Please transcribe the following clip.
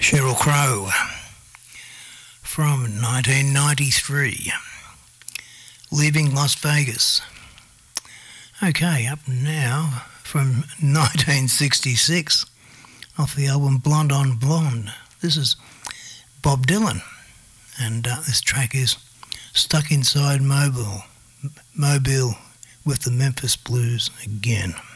Sheryl Crow from 1993, Leaving Las Vegas. Okay, up now from 1966, off the album Blonde on Blonde. This is Bob Dylan, and this track is Stuck Inside Mobile with the Memphis Blues again.